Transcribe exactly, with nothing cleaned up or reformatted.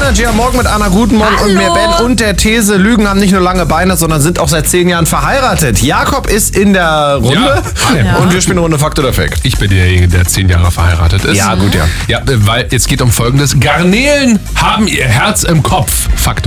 Energy am Morgen mit Anna Gutenmorgen und mir Ben und der These, Lügen haben nicht nur lange Beine, sondern sind auch seit zehn Jahren verheiratet. Jakob ist in der Runde Ja. und wir spielen eine Runde Fakt oder Fact. Ich bin derjenige, der zehn Jahre verheiratet ist. Ja, gut, ja. Ja, weil es geht um Folgendes. Garnelen haben ihr Herz im Kopf. Fakt